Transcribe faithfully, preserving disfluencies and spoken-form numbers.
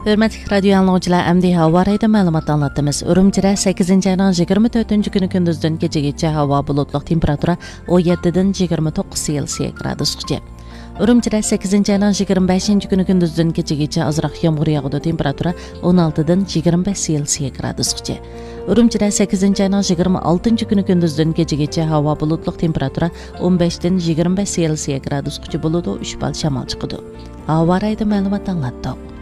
Hörmətli radio anlıqçılar, əmdi hava rayda məlumat anlatdığımız. Ürümçidə səkkizinci ayının yigirma dördüncü günü gündüzdən gecəgəcə hava bulutluq temperatura on yeddidən yigirma to'qqiz Selsiya gradusgacha. Ürümçidə səkkizinci ayının yigirma beshinchi günü gündüzdən gecəgəcə azraq yağmur yağıdı, temperatura on altıdan yigirma besh Selsiya gradusgacha. Ürümçidə səkkizinci ayının yigirma altıncı günü gündüzdən gecəgəcə hava bulutluq temperatura on beshdən yigirma besh Selsiya gradusgacha buludu, üç bal şamal çıxıdı. Hava rayda məlumat anlatdıq.